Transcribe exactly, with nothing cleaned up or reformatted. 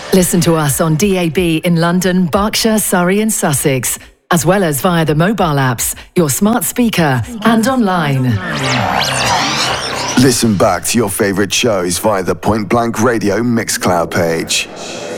Listen to us on D A B in London, Berkshire, Surrey and Sussex, as well as via the mobile apps, your smart speaker and online. Listen back to your favourite shows via the Point Blank Radio Mixcloud page.